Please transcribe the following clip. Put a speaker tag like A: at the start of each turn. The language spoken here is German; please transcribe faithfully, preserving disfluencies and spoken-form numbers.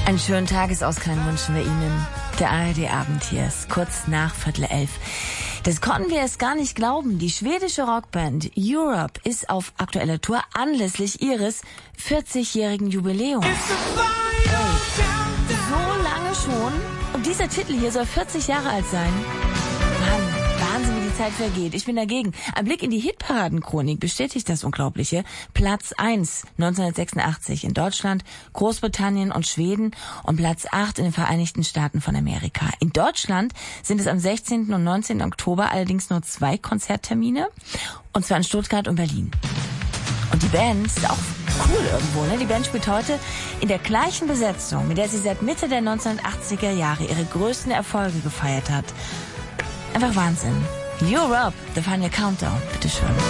A: Einen schönen Tagesausklang wünschen wir Ihnen. Der A R D-Abend hier ist kurz nach Viertel elf. Das konnten wir es gar nicht glauben. Die schwedische Rockband Europe ist auf aktueller Tour anlässlich ihres vierzigjährigen Jubiläums. Ey, so lange schon. Und dieser Titel hier soll vierzig Jahre alt sein. Mann, Wahnsinn, wie die Zeit vergeht. Ich bin dagegen. Ein Blick in die Hitparadenchronik bestätigt das Unglaubliche. Platz eins neunzehnhundertsechsundachtzig in Deutschland, Großbritannien und Schweden und Platz acht in den Vereinigten Staaten von Amerika. In Deutschland sind es am sechzehnten und neunzehnten Oktober allerdings nur zwei Konzerttermine, und zwar in Stuttgart und Berlin. Und die Band ist auch cool irgendwo, ne? Die Band spielt heute in der gleichen Besetzung, mit der sie seit Mitte der neunzehnhundertachtziger Jahre ihre größten Erfolge gefeiert hat. Einfach Wahnsinn. Europe, The Final Countdown. Bitteschön.